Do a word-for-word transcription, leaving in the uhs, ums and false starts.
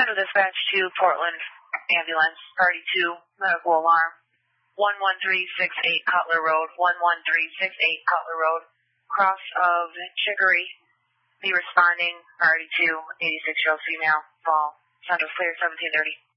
Central Dispatch to Portland Ambulance, priority two, medical alarm, one one three six eight Cutler Road, one one three six eight Cutler Road, cross of Chicory. Be responding, priority two, eighty-six-year-old female, fall. Central clear, seventeen thirty.